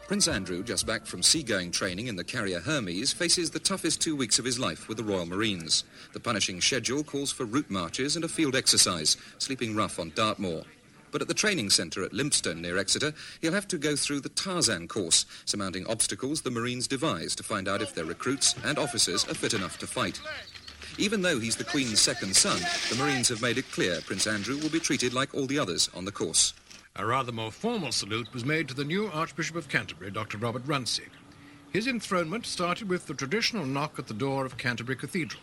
Prince Andrew, just back from seagoing training in the carrier Hermes, faces the toughest 2 weeks of his life with the Royal Marines. The punishing schedule calls for route marches and a field exercise, sleeping rough on Dartmoor. But at the training centre at Lympstone near Exeter, he'll have to go through the Tarzan course, surmounting obstacles the Marines devise to find out if their recruits and officers are fit enough to fight. Even though he's the Queen's second son, the Marines have made it clear Prince Andrew will be treated like all the others on the course. A rather more formal salute was made to the new Archbishop of Canterbury, Dr. Robert Runcie. His enthronement started with the traditional knock at the door of Canterbury Cathedral.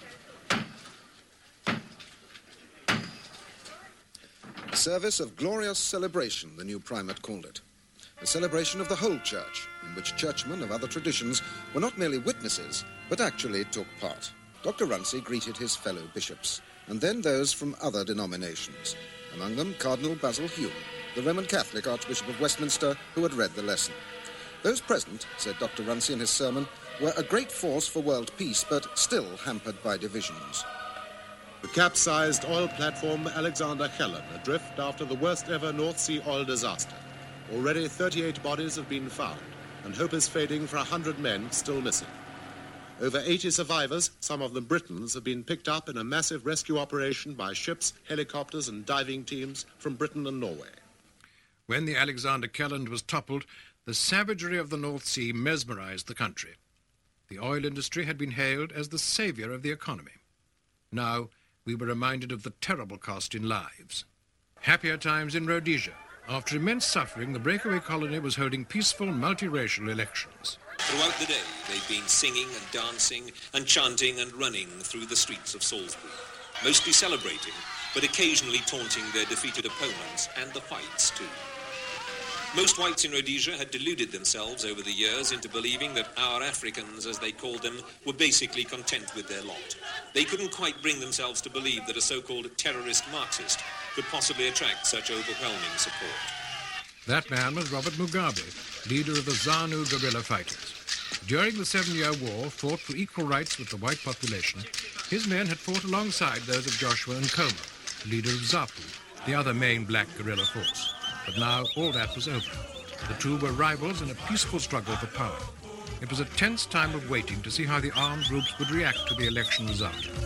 A service of glorious celebration, the new primate called it. A celebration of the whole church, in which churchmen of other traditions were not merely witnesses, but actually took part. Dr. Runcie greeted his fellow bishops, and then those from other denominations, among them Cardinal Basil Hume, the Roman Catholic Archbishop of Westminster, who had read the lesson. Those present, said Dr. Runcie in his sermon, were a great force for world peace, but still hampered by divisions. The capsized oil platform Alexander Helen adrift after the worst ever North Sea oil disaster. Already 38 bodies have been found, and hope is fading for 100 men still missing. Over 80 survivors, some of them Britons, have been picked up in a massive rescue operation by ships, helicopters and diving teams from Britain and Norway. When the Alexander Kelland was toppled, the savagery of the North Sea mesmerized the country. The oil industry had been hailed as the saviour of the economy. Now we were reminded of the terrible cost in lives. Happier times in Rhodesia. After immense suffering, the breakaway colony was holding peaceful, multiracial elections. Throughout the day, they've been singing and dancing and chanting and running through the streets of Salisbury, mostly celebrating, but occasionally taunting their defeated opponents and the whites too. Most whites in Rhodesia had deluded themselves over the years into believing that our Africans, as they called them, were basically content with their lot. They couldn't quite bring themselves to believe that a so-called terrorist Marxist could possibly attract such overwhelming support. That man was Robert Mugabe, leader of the ZANU guerrilla fighters. During the 7-Year War, fought for equal rights with the white population, his men had fought alongside those of Joshua Nkomo, leader of ZAPU, the other main black guerrilla force. But now all that was over. The two were rivals in a peaceful struggle for power. It was a tense time of waiting to see how the armed groups would react to the election result.